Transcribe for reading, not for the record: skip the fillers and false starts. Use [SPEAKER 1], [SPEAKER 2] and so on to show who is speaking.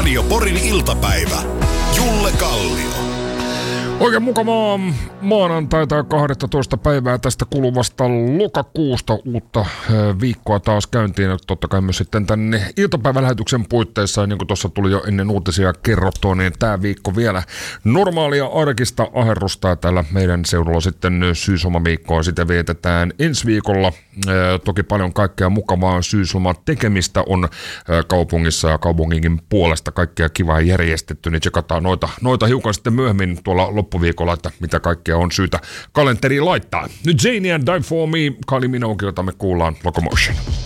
[SPEAKER 1] Radio Porin iltapäivä. Julle Kallio.
[SPEAKER 2] Oikein mukavaa maanantaita 12. päivää tästä kuluvasta lokakuusta. Uutta viikkoa taas käyntiin. Totta kai myös sitten tänne iltapäivälähetyksen puitteissa, niin kuin tuossa tuli jo ennen uutisia kerrottua, niin tämä viikko vielä normaalia arkista aherrusta. Täällä meidän seudulla sitten syyslomaviikkoa sitä vietetään ensi viikolla. Toki paljon kaikkea mukavaa syysloman tekemistä on kaupungissa ja kaupunginkin puolesta kaikkea kivaa järjestetty, niin tsekataan noita hiukan sitten myöhemmin tuolla loppuviikolla, että mitä kaikkea on syytä kalenteriin laittaa. Nyt Janie and Die For Me, Kylie Minogue, jota me kuullaan Locomotion.